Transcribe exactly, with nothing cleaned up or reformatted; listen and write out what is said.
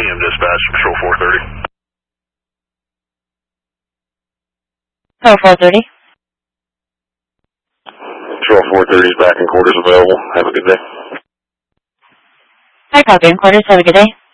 M dispatch, patrol four thirty. Patrol four thirty. Patrol four thirty is back in quarters available. Have a good day. Hi, copy in quarters. Have a good day.